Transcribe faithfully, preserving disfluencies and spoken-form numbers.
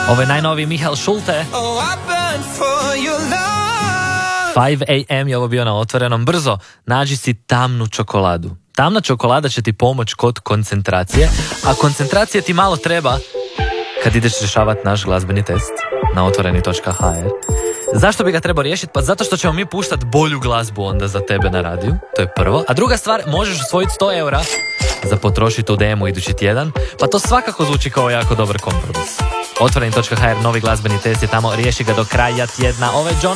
Ovo je najnoviji Mihael Schulte. five a m je ovo bio na Otvorenom. Brzo, nađi si tamnu čokoladu. Tamna čokolada će ti pomoći kod koncentracije, a koncentracije ti malo treba kad ideš rješavati naš glazbeni test na otvoreni točka h r. Zašto bi ga trebao riješiti? Pa zato što ćemo mi puštati bolju glazbu onda za tebe na radiju, to je prvo. A druga stvar, možeš osvojiti sto eura za potrošiti u D M-u idući tjedan, pa to svakako zvuči kao jako dobar kompromis. otvoreni točka h r, novi glazbeni test je tamo, riješi ga do kraja tjedna. Ove John